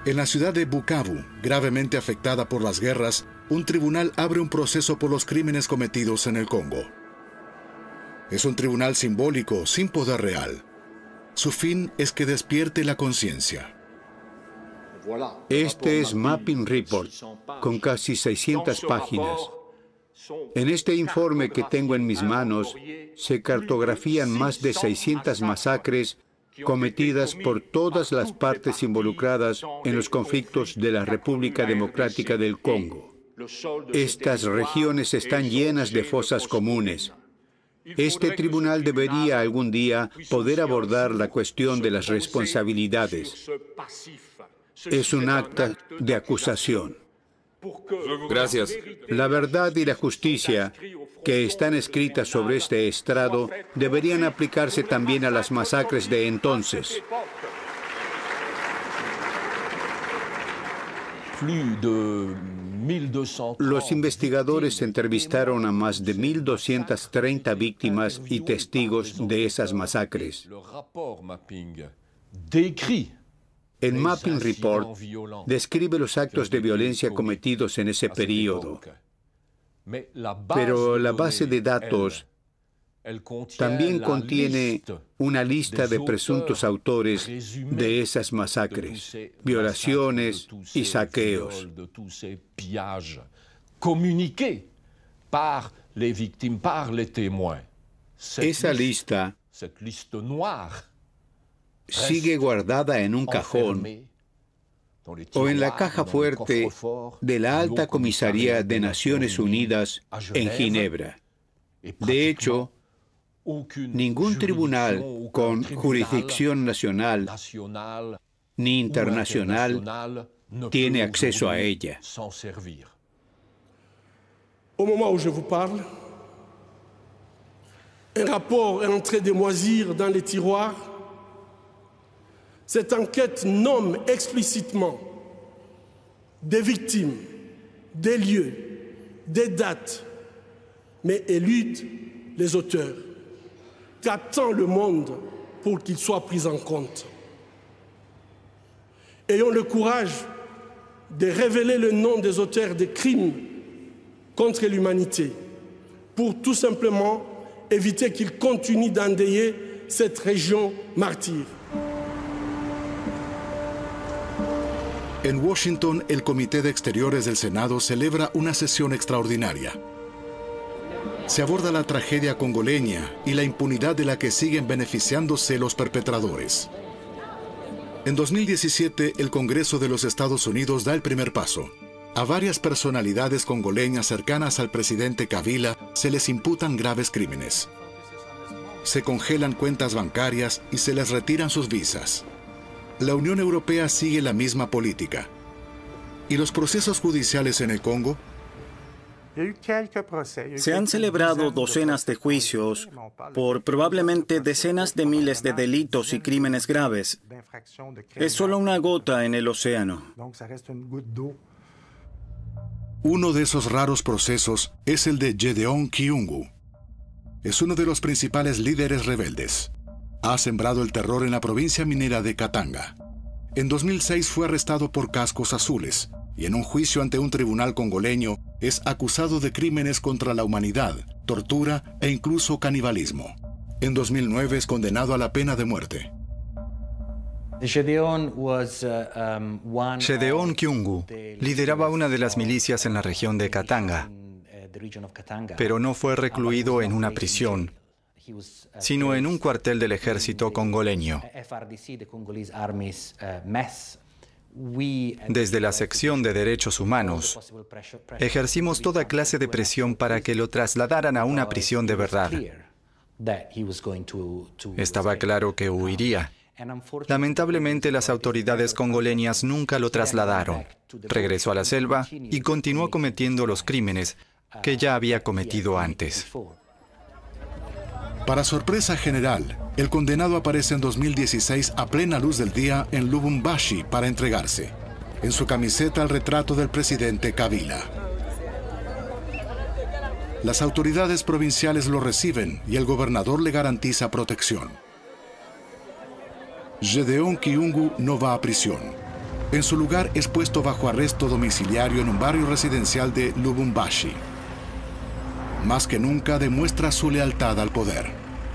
En la ciudad de Bukavu, gravemente afectada por las guerras, un tribunal abre un proceso por los crímenes cometidos en el Congo. Es un tribunal simbólico, sin poder real. Su fin es que despierte la conciencia. Este es Mapping Report, con casi 600 páginas. En este informe que tengo en mis manos, se cartografían más de 600 masacres cometidas por todas las partes involucradas en los conflictos de la República Democrática del Congo. Estas regiones están llenas de fosas comunes. Este tribunal debería algún día poder abordar la cuestión de las responsabilidades. Es un acta de acusación. Gracias. La verdad y la justicia que están escritas sobre este estrado deberían aplicarse también a las masacres de entonces. Los investigadores entrevistaron a más de 1.230 víctimas y testigos de esas masacres. El Mapping Report describe los actos de violencia cometidos en ese período. Pero la base de datos también contiene una lista de presuntos autores de esas masacres, violaciones y saqueos. Esa lista sigue guardada en un cajón o en la caja fuerte de la Alta Comisaría de Naciones Unidas en Ginebra. De hecho, ningún tribunal con jurisdicción nacional ni internacional tiene acceso a ella. Au moment où je vous parle, un rapport est en train de moisir dans les tiroirs. Cette enquête nomme explicitement des victimes, des lieux, des dates, mais élude les auteurs. Qu'attend le monde pour qu'ils soient pris en compte? Ayons le courage de révéler le nom des auteurs des crimes contre l'humanité pour tout simplement éviter qu'ils continuent d'endeuiller cette région martyre. En Washington, el Comité de Exteriores del Senado celebra una sesión extraordinaria. Se aborda la tragedia congoleña y la impunidad de la que siguen beneficiándose los perpetradores. En 2017, el Congreso de los Estados Unidos da el primer paso. A varias personalidades congoleñas cercanas al presidente Kabila se les imputan graves crímenes. Se congelan cuentas bancarias y se les retiran sus visas. La Unión Europea sigue la misma política. ¿Y los procesos judiciales en el Congo? Se han celebrado docenas de juicios por probablemente decenas de miles de delitos y crímenes graves. Es solo una gota en el océano. Uno de esos raros procesos es el de Gedeon Kyungu. Es uno de los principales líderes rebeldes. Ha sembrado el terror en la provincia minera de Katanga. En 2006 fue arrestado por cascos azules y en un juicio ante un tribunal congoleño es acusado de crímenes contra la humanidad, tortura e incluso canibalismo. En 2009 es condenado a la pena de muerte. Gedeon Kyungu lideraba una de las milicias en la región de Katanga, pero no fue recluido en una prisión, sino en un cuartel del ejército congoleño. Desde la sección de derechos humanos, ejercimos toda clase de presión para que lo trasladaran a una prisión de verdad. Estaba claro que huiría. Lamentablemente, las autoridades congoleñas nunca lo trasladaron. Regresó a la selva y continuó cometiendo los crímenes que ya había cometido antes. Para sorpresa general, el condenado aparece en 2016 a plena luz del día en Lubumbashi para entregarse. En su camiseta el retrato del presidente Kabila. Las autoridades provinciales lo reciben y el gobernador le garantiza protección. Gedeon Kyungu no va a prisión. En su lugar es puesto bajo arresto domiciliario en un barrio residencial de Lubumbashi. Más que nunca demuestra su lealtad al poder.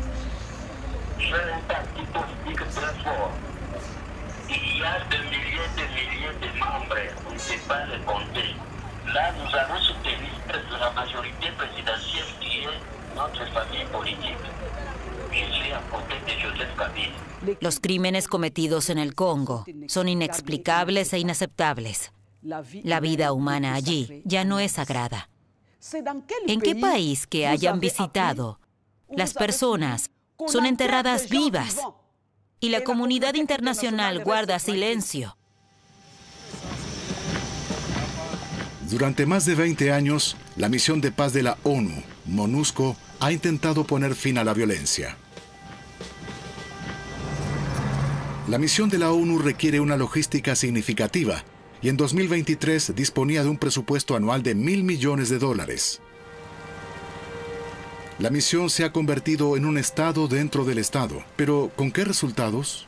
Los crímenes cometidos en el Congo son inexplicables e inaceptables. La vida humana allí ya no es sagrada. ¿En qué país que hayan visitado, las personas son enterradas vivas y la comunidad internacional guarda silencio? Durante más de 20 años, la misión de paz de la ONU, MONUSCO, ha intentado poner fin a la violencia. La misión de la ONU requiere una logística significativa y en 2023 disponía de un presupuesto anual de $1.000 millones. La misión se ha convertido en un Estado dentro del Estado, pero ¿con qué resultados?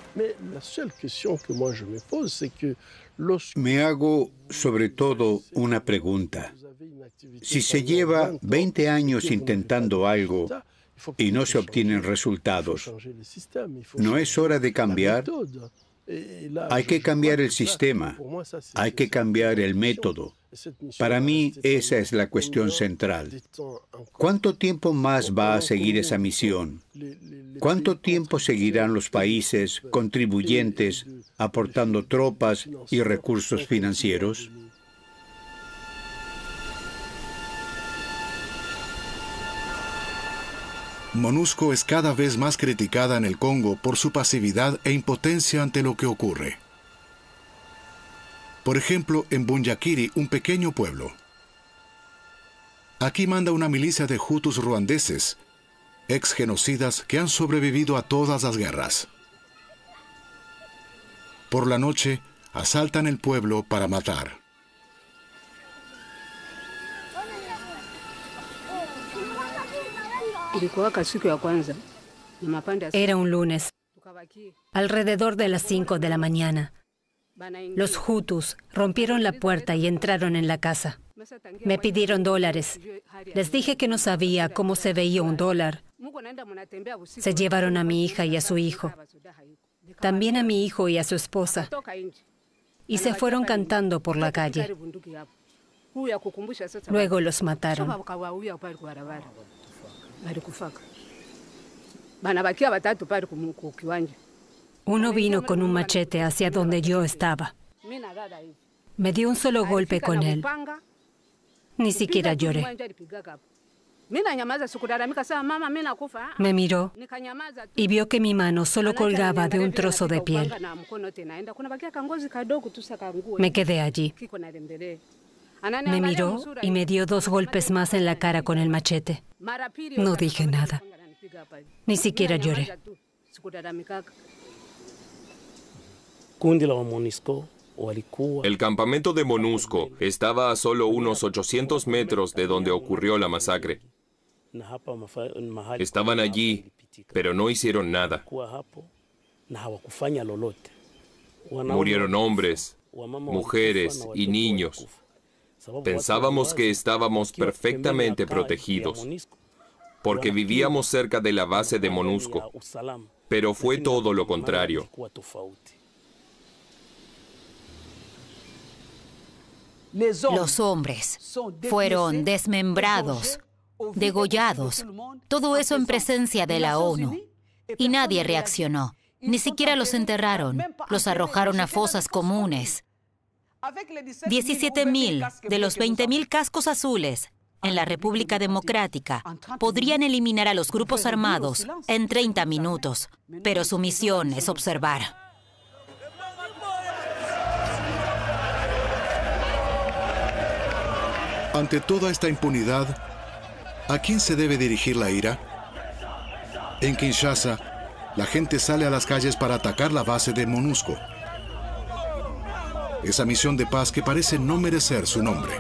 Me hago sobre todo una pregunta. Si se lleva 20 años intentando algo y no se obtienen resultados, ¿no es hora de cambiar? Hay que cambiar el sistema, hay que cambiar el método. Para mí, esa es la cuestión central. ¿Cuánto tiempo más va a seguir esa misión? ¿Cuánto tiempo seguirán los países contribuyentes aportando tropas y recursos financieros? MONUSCO es cada vez más criticada en el Congo por su pasividad e impotencia ante lo que ocurre. Por ejemplo, en Bunyakiri, un pequeño pueblo. Aquí manda una milicia de hutus ruandeses, ex genocidas que han sobrevivido a todas las guerras. Por la noche, asaltan el pueblo para matar. Era un lunes, alrededor de las 5 de la mañana. Los hutus rompieron la puerta y entraron en la casa. Me pidieron $. Les dije que no sabía cómo se veía un $. Se llevaron a mi hija y a su hijo, también a mi hijo y a su esposa, y se fueron cantando por la calle. Luego los mataron. Uno vino con un machete hacia donde yo estaba. Me dio un solo golpe con él. Ni siquiera lloré. Me miró y vio que mi mano solo colgaba de un trozo de piel. Me quedé allí. Me miró y me dio 2 golpes más en la cara con el machete. No dije nada. Ni siquiera lloré. El campamento de MONUSCO estaba a solo unos 800 metros de donde ocurrió la masacre. Estaban allí, pero no hicieron nada. Murieron hombres, mujeres y niños. Pensábamos que estábamos perfectamente protegidos, porque vivíamos cerca de la base de MONUSCO, pero fue todo lo contrario. Los hombres fueron desmembrados, degollados, todo eso en presencia de la ONU. Y nadie reaccionó, ni siquiera los enterraron, los arrojaron a fosas comunes. 17.000 de los 20.000 cascos azules en la República Democrática podrían eliminar a los grupos armados en 30 minutos, pero su misión es observar. Ante toda esta impunidad, ¿a quién se debe dirigir la ira? En Kinshasa, la gente sale a las calles para atacar la base de MONUSCO. Esa misión de paz que parece no merecer su nombre.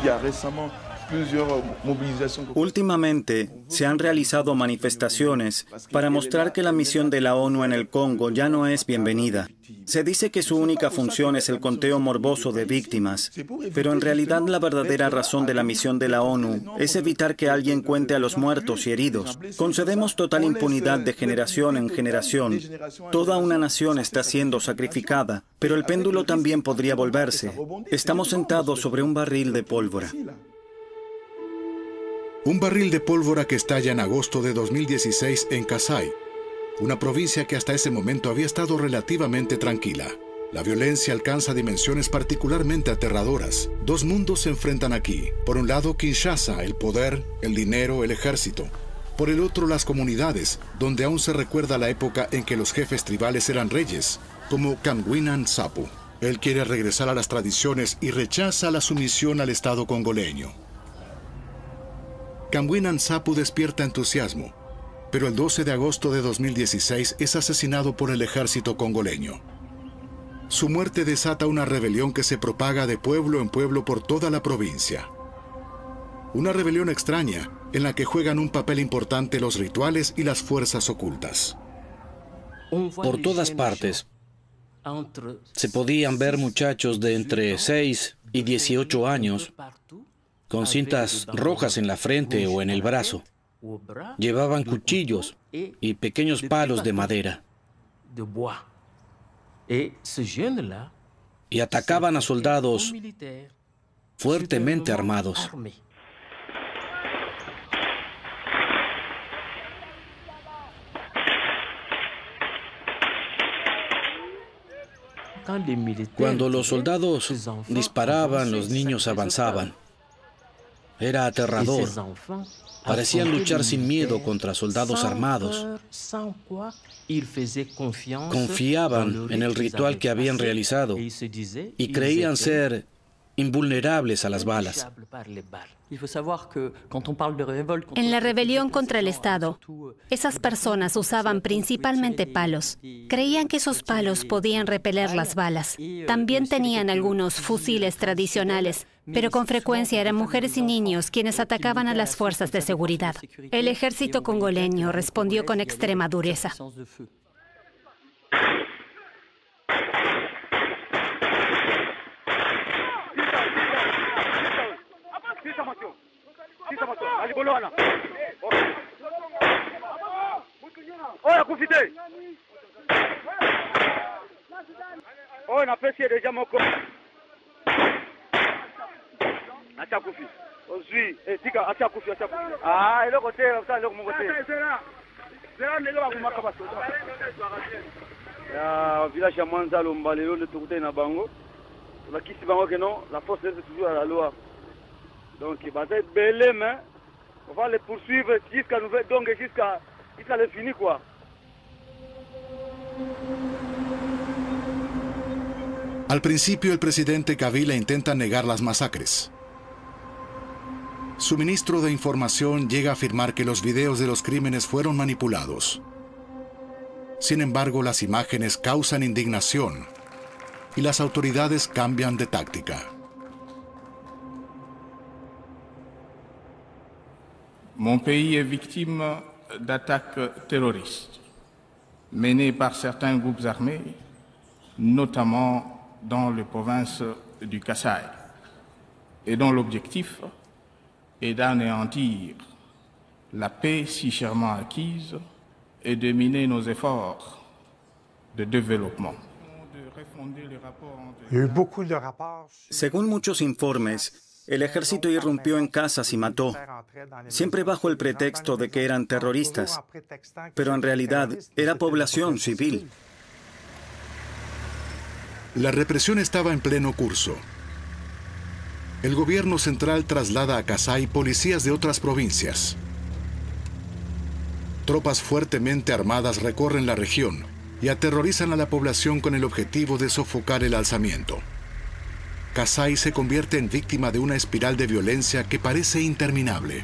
Últimamente se han realizado manifestaciones para mostrar que la misión de la ONU en el Congo ya no es bienvenida. Se dice que su única función es el conteo morboso de víctimas, pero en realidad la verdadera razón de la misión de la ONU es evitar que alguien cuente a los muertos y heridos. Concedemos total impunidad de generación en generación. Toda una nación está siendo sacrificada, pero el péndulo también podría volverse. Estamos sentados sobre un barril de pólvora. Un barril de pólvora que estalla en agosto de 2016 en Kasai, una provincia que hasta ese momento había estado relativamente tranquila. La violencia alcanza dimensiones particularmente aterradoras. Dos mundos se enfrentan aquí. Por un lado, Kinshasa, el poder, el dinero, el ejército. Por el otro, las comunidades, donde aún se recuerda la época en que los jefes tribales eran reyes, como Kamwina Nsapu. Él quiere regresar a las tradiciones y rechaza la sumisión al Estado congoleño. Kamwina Nsapu despierta entusiasmo, pero el 12 de agosto de 2016 es asesinado por el ejército congoleño. Su muerte desata una rebelión que se propaga de pueblo en pueblo por toda la provincia. Una rebelión extraña en la que juegan un papel importante los rituales y las fuerzas ocultas. Por todas partes se podían ver muchachos de entre 6 y 18 años con cintas rojas en la frente o en el brazo. Llevaban cuchillos y pequeños palos de madera. Y atacaban a soldados fuertemente armados. Cuando los soldados disparaban, los niños avanzaban. Era aterrador. Parecían luchar sin miedo contra soldados armados. Confiaban en el ritual que habían realizado y creían ser invulnerables a las balas. En la rebelión contra el Estado, esas personas usaban principalmente palos. Creían que esos palos podían repeler las balas. También tenían algunos fusiles tradicionales, pero con frecuencia eran mujeres y niños quienes atacaban a las fuerzas de seguridad. El ejército congoleño respondió con extrema dureza. Donc, on va les poursuivre jusqu'à le fini, quoi. Al principio, el presidente Kabila intenta negar las masacres. Su ministro de Información llega a afirmar que los videos de los crímenes fueron manipulados. Sin embargo, las imágenes causan indignación y las autoridades cambian de táctica. Mon pays est victime d'attaques terroristes menées par certains groupes armés, notamment dans les provinces du Kasaï, et dont l'objectif est d'anéantir la paix si chèrement acquise et de miner nos efforts de développement. Según muchos informes, el ejército irrumpió en casas y mató, siempre bajo el pretexto de que eran terroristas, pero en realidad era población civil. La represión estaba en pleno curso. El gobierno central traslada a Kasai policías de otras provincias. Tropas fuertemente armadas recorren la región y aterrorizan a la población con el objetivo de sofocar el alzamiento. Kasai se convierte en víctima de una espiral de violencia que parece interminable.